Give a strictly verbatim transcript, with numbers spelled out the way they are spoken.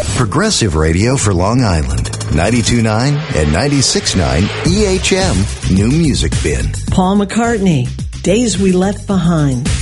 Progressive Radio for Long Island. ninety-two point nine and ninety-six point nine E H M New Music Bin. Paul McCartney, Days We Left Behind.